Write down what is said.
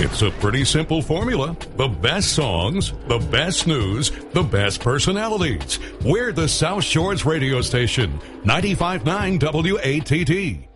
It's a pretty simple formula. The best songs, the best news, the best personalities. We're the South Shores radio station, 95.9 WATD.